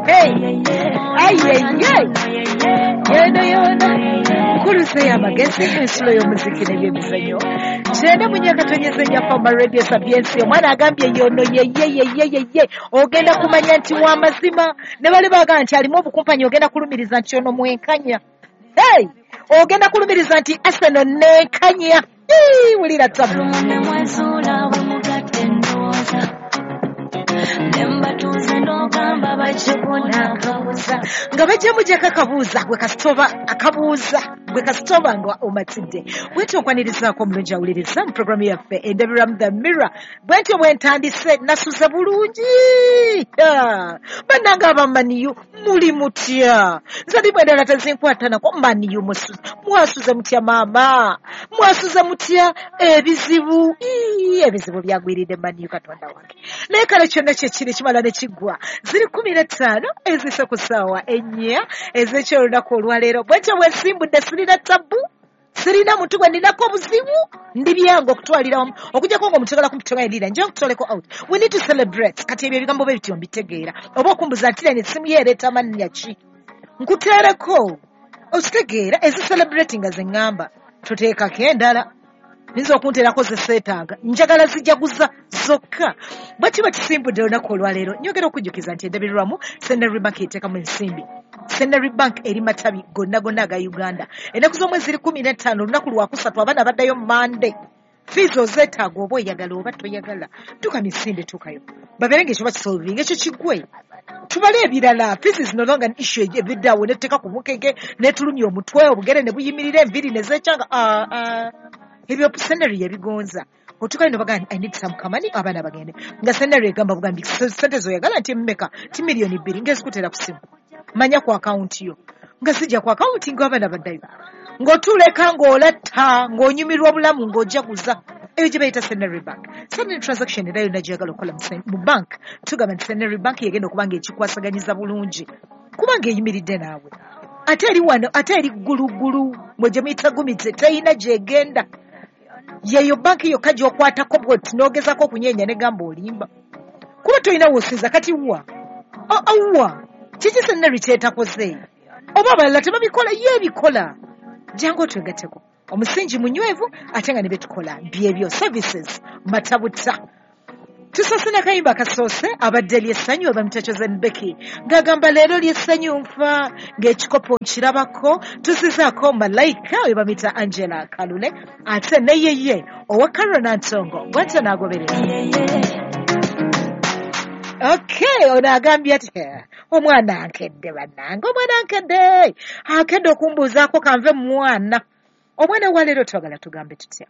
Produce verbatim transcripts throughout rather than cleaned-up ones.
Hey, ayeye, yena yona, kuruse ya magezi, ensilo y'omuziki n'ebyemizannyo. Kyenda munyakatonyeze nyafa mu radio sapiensi, omwana agambye yono yeye yeye yeye, ogenda kumanya nti wa mazima, ne bali baga nti alimu obukumpanyi ogenda kulumiriza nti ono mwenkanya. Hey, ogenda kulumiriza nti Arsenal nenkanya. Hey, wulira tabu. Nga bajja mujja kakabuuza gwe kasitoba akabuuza gwe kasitoba nga omatidde bwentyo okwanirizaako omulungi awuliriza mu programu yaffe endabiramu the mirror bwentyo bwentandise nasuza bulungi bannanga abamaniyu muli mutya nzadi bwendala tezinkwatana maniyu mwasuze mutya maama mwasuze mutya ebizibu ebizibu byagwiridde maniyu katonda wange naye kale kyonna kyekiri kimala ne kiggwa ziri kumi na ttaano ezise ku ssaawa ennya ez'ekyolunaku olwaleero bwentyo bwensimbudde sirina tabbu sirina muntu gwe ninako obuzibu ndi byange okutwaliramu okujjako nga omuntu agala kumutwalira nja okutoleko out we need to celebrate kati ebyo ebigambo bye bityo mbitegeera oba okumbuza nti leni essimu ye ereeta amannya ki nkuteereko okitegeera ezi-celebrate nga ze ŋŋamba tuteekako endala ninza okunteerako ze seetaaga njagala zijaguza zokka bwe kiba kisimbudde olunaku olwaleero nyogera okujjukiza nti endabirirwamu Centenary Bank eteekamu ensimbi Centenary Bank eri matabi gonna gonna aga Uganda ennaku z'omwezi ziri kumi na ttaano olunaku lwakusatu abaana baddayo Monday fiizi ozeetaaga oba oyagala oba toyagala tuka misinde tukayo babeere ng'ekyo bakisolvinga ekyo kiggwe tubale ebirala fiizi zino longa ni issue ebiddaawo netuteeka ku bukeke netulumya omutwe obugere ne buyimirira enviiri ne zeekyanga ebyo Centenary yabigonza otukayo ne bagamba I need some money abaana bagende nga Centenary egamba bugambi sente zoyagala nti mmeka ti miliyoni bbiri ngezikuteera ku simu manya ku akawunti yo nga sijja ku akawunti ng'abaana baddayo ng'otuleka ng'olatta ng'onyumirwa obulamu ng'ojaguza ebyo gye bayita Centenary Bank Centenary transaction era yonna gyagala okukola mu bank tugamba nti Centenary Bank yegenda okuba ng'ekikwasaganyiza bulungi kubanga eyimiridde naawe ate eri wano ate eri ggulugulu mwe gye muyita gumitse teyina gyegenda yeyo banki yokka gy'okwatako bwoti n'ogezako okunyeenya negamba olimba kuba tolina wosinza kati wa awwa kiki Centenary kyetakoze oba abalala tebabikola ye ebikola jangu otwegateko omusingi munywevu ate nga ne betukola byebyo services matabuta tusasina kayimba kasoose abadde lyessanyu abamutachoza Beki ng'agamba leero lyessanyu nfa ng'ekikopo nkirabako tusizaako malayika we bamita Angela Kalule ate ne yeye owa Carona Ntongo bw'atyo n'agoberera okay ono agambye ati omwana ankedde bannange omwana ankedde akedde okumbuuzaako kanve mu mwana omwana wa leero twagala tugambe tutya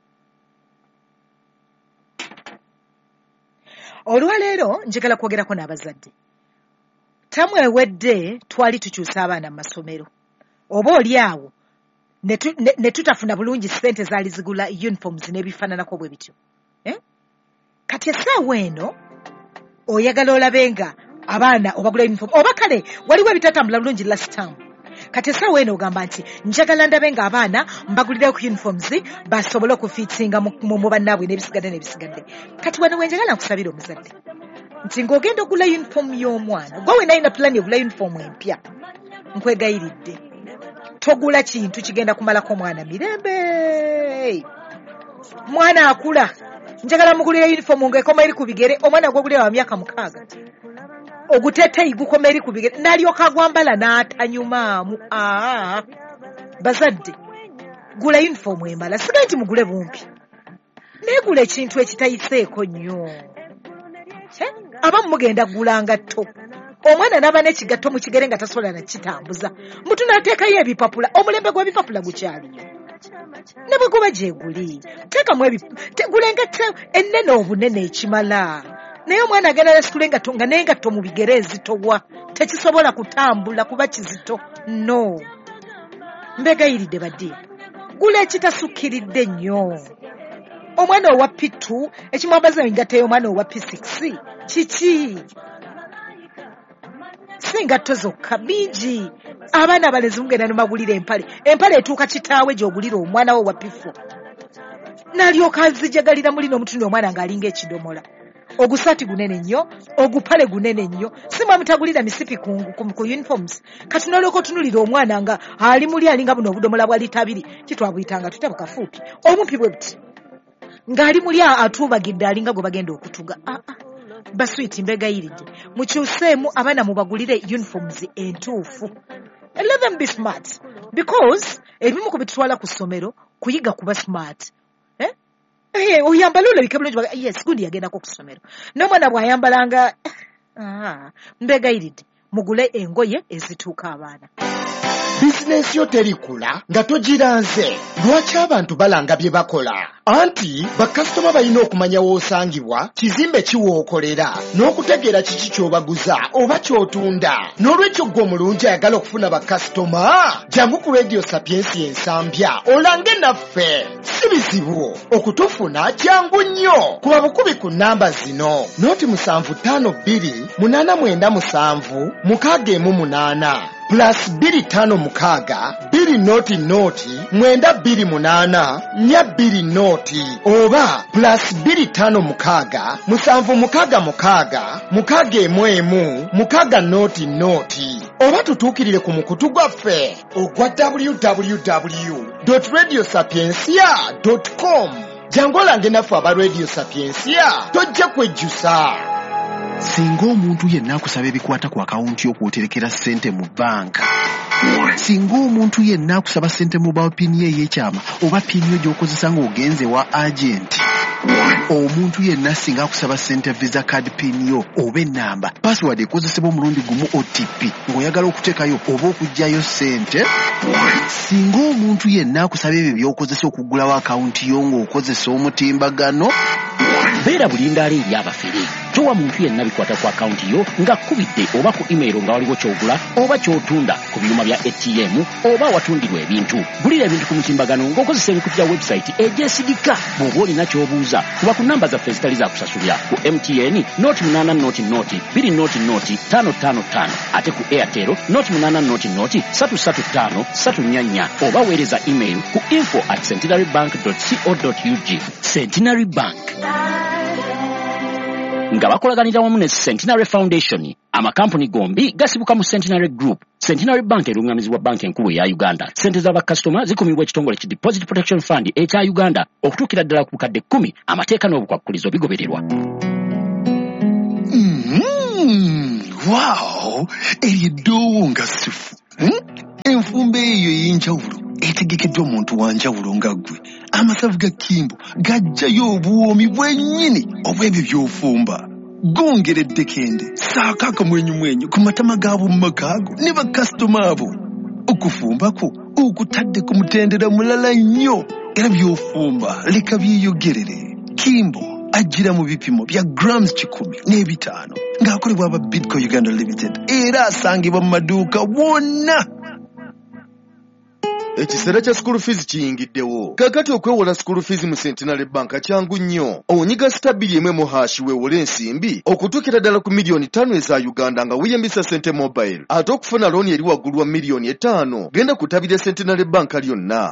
olwaleero njagala kwogerako n'abazadde tamwe ewedde twali tukyusa abaana mu masomero oba oli awo ne tutafuna bulungi ssente zaali zigula uniforms n'ebifaananako bwe bityo kati essaawa eno oyagala olabe nga abaana obagula uniform oba kale waliwo ebitatambula bulungi last time kati essaawa eno ogamba nti njagala ndabe nga abaana mbagulirayo ku uniforms basobole okufiitinga mu bannaabwe n'ebisigadde n'ebisigadde kati wano wenjagala nkusabira omuzadde nti ng'ogenda ogula uniform y'omwana gwe wena alina pulani ogula uniform empya nkwegayiridde togula kintu kigenda kumalako omwana mirembe mwana akula njagala mugulira uniform ng'ekoma eri ku bigere omwana gw'ogulira wa myaka mukaaga oguteteyi gukoma eri ku bigere n'alyoka agwambala n'atanyumaamu aa bazadde gula uniform emala sigaye nti mugule bumpi naye gula ekintu ekitayiseeko nnyo abamu mugenda gula ngatto omwana n'aba n'ekigatto mu kigere nga tasobola nakitambuza mutu n'ateekayo ebipapula omulembe gw'ebipapula gukyaliyo ne bwe guba gyeguli teekamu gula engatto ennene obunene ekimala naye omwana agenda nasitula engatto nga n'engatto mu bigere ezitowa tekisobola kutambula kuba kizito no mbegayiridde badde gula ekitasukkiridde nnyo omwana owa P two ekimwambaza engatto y'omwana owa P six kiki si ngatto zokka bingi abaana abalezi mugenda nomagulira empale empale etuuka kitaawe gy'ogulira omwana we wa P four n'alyoka azijagalira mulina omutuni omwana ng'alinga ekidomola ogusati gunene nnyo ogupale gunene nnyo simwa mutagulira misipi ku, ku, ku uniforms kati noleko tunulira omwana nga ali muli alinga buno obudomola bwa lita abiri kitwabuyitanga tutya bukafuupi omumpi bwe buti ng'ali muli atuubagidde alinga gwe bagenda okutuga ah, ah. Baswiti mbegayiridde mukyuseemu abaana mubagulire uniforms entuufu. Let them be smart because ebimu ku bitwala ku ssomero kuyiga kuba smart. Eh? Eh, oyambala olabika bulungi yes gundi yagendako ku ssomero n'omwana bw'ayambalanga ah, mbegayiridde mugule engoye ezituuka abaana. Bizinesi yo terikula nga togiranze. Lwaki abantu balanga bye bakola? Anti bakasitoma balina okumanya w'osangibwa, kizimbe kiwookolera, n'okutegeera kiki ky'obaguza oba ky'otunda. N'olwekyo ggwe omulungi ayagala okufuna bakasitoma, jangu ku Radio Sapiensi ensambya olange naffe. Si bizibu okutufuna, jangu nnyo kuba bukubi ku nnamba zino noti musanvu ttaano bbiri munaana mwenda musanvu mukaaga emu munaana plus biri tano mukaaga biri noti noti mwenda biri munaana nya biri noti oba plus biri tano mukaaga musanvu mukaaga mukaaga mukaaga emu emu mukaaga noti noti oba tutuukirire ku mukutu gwaffe ogwa w w w dot radio sapiensia dot com. Jangu olange naffe aba Radio Sapiensia tojja kwejjusa. Singa omuntu yenna akusaba ebikwata ku akawunti y'okwoterekera ssente mu banka, singa omuntu yenna akusaba ssente mu bawapini ye y'ekyama oba pini yo gy'okozesa ng'ogenze wa agenti, omuntu yenna singa akusaba ssente visa card pini yo oba ennamba password ekozesebwa omulundi gumu O T P ng'oyagala okuteekayo oba okuggyayo ssente, singa omuntu yenna akusaba ebyo by'okozesa okugulawo akawunti yo ng'okozesa omutimbagano, beera bulindaala eri abafere. Towa muntu yenna bikwata ku akawunti yo nga kubidde oba ku email nga waliwo ky'ogula oba ky'otunda ku byuma bya A T M oba watundirwa ebintu. Gulira ebintu ku mutimbagano ng'okozesa ebikutu bya website egyesigika. Bw'oba olina ky'obuuza kuba ku nnamba zaffe ezitali za kusasulira ku M T N noti munaana noti noti bbiri noti noti ttaano ttaano ttaano ate ku Airtel noti munaana noti noti ssatu ssatu ttaano ssatu nnya nnya oba weereza email ku info at centenarybank dot co dot u g. Centenary Bank nga bakolaganira wamu ne Centenary Foundation, amakampuni gombi gasibuka mu Centenary Group. Centenary Bank erungamizibwa banka enkulu ya Uganda. Sente z'abakasitoma zikumibwa ekitongole ki Deposit Protection Fund ekya Uganda okutuukira ddala ku bukadde kkumi. Amateeka n'obukwakkulizo bigobererwa. Mm, wow! Eryeddowo nga sifu. Hmm? Enfumbe eyo y'enjawulo etegekeddwa omuntu wa njawulo nga ggwe. Amasavu ga Kimbo gajjayo obuwoomi bwennyini obw'ebyo by'ofumba. Gongeredde kende saako akamwenyumwenyu ku matama gaabo mu makaago ne bakasitoma abo. Okufumba kwo okutadde ku mutendera mulala nnyo era by'ofumba leka byeyogerere. Kimbo ajjira mu bipimo bya grams kikumi n'ebitaano ng'akolebwa aba Bidco Uganda Limited era asangibwa mu maduuka wonna. Ekiseera kya school fees kiyingiddewo. Kakati okwewola school fees mu Centenary Bank kyangu nnyo. Onyiga stabili emwe mu hashi weewole ensimbi okutuukira ddala ku miliyoni ttaano eza Uganda nga weeyambisa Sente Mobile. Ate okufuna looni eri waggulu wa miliyoni etaano genda kutabira Centenary Bank lyonna.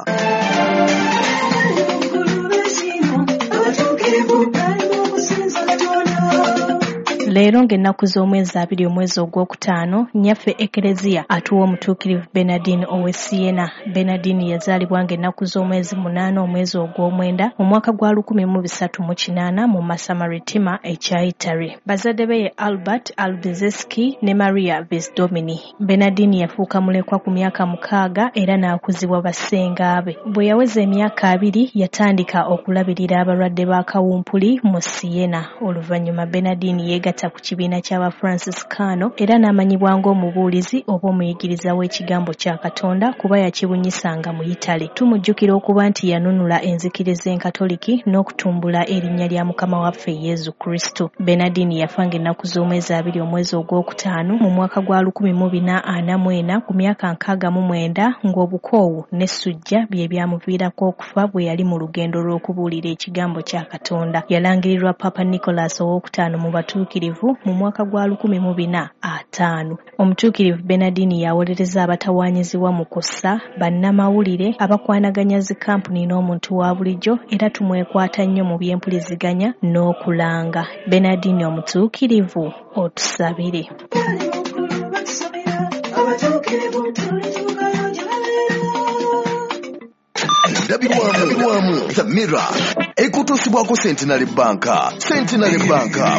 Leero ng'ennaku z'omwezi abiri omwezi ogwokutaano nnyaffe Ekelezia atuwa omutuukirivu Bernardine Owesiena. Bernardine yazaalibwa ng'ennaku z'omwezi munaana omwezi ogw'omwenda mu mwaka gwa lukumi mu bisatu mu kinaana mu Masamaritima ekya Italy. Bazadde be ye Albert Albizeski ne Maria Visdomini. Bernardine yafuuka mulekwa ku myaka mukaaga era n'akuzibwa bassenga be. Bwe yaweza emyaka abiri yatandika okulabirira abalwadde ba kawumpuli mu Siena. Oluvannyuma Bernardine yeegatta ku kibiina ky'aba Franciscano era n'amanyibwa ng'omubuulizi oba omuyigiriza w'ekigambo kya Katonda kuba yakibunyisanga mu Italy. Tumujjukira okuba nti yanunula enzikiriza enkatoliki n'okutumbula erinnya lya Mukama waffe Yezu Kristo. Bernardine yafa ng'ennaku z'omwezi abiri omwezi ogwokutaano mu mwaka gwa lukumi mu bina ana mu ena ku myaka nkaaga mu mwenda ng'obukoowu n'essujja bye byamuviirako okufa bwe yali mu lugendo lw'okubuulira ekigambo kya Katonda. Yalangirirwa Papa Nicholas owookutaano mu batuukirivu obutuukirivu mu mwaka gwa lukumi mu bina ataano. Omutuukirivu Bernardine yawolereza abatawaanyizibwa mu kussa bannamawulire abakwanaganya zi kampuni n'omuntu wa bulijjo era tumwekwata nnyo mu by'empuliziganya n'okulanga. Bernardine omutuukirivu otusabire. Ndabirwamu The Mirror ekutuusibwako Centenary Bank. Centenary Bank